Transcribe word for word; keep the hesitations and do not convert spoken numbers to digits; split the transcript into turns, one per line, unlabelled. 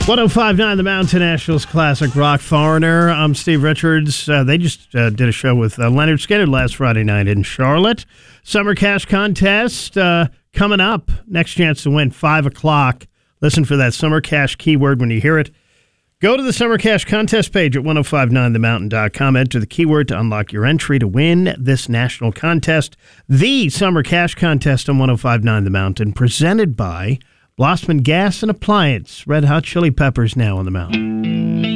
one oh five point nine The Mountain, Nashville's classic rock. Foreigner. I'm Steve Richards. Uh, they just uh, did a show with uh, Leonard Skinner last Friday night in Charlotte. Summer Cash Contest uh, coming up. Next chance to win, five o'clock. Listen for that Summer Cash keyword when you hear it. Go to the Summer Cash Contest page at ten fifty-nine the mountain dot com. Enter the keyword to unlock your entry to win this national contest. The Summer Cash Contest on ten fifty-nine The Mountain, presented by Blossman Gas and Appliance. Red Hot Chili Peppers now on the mountain.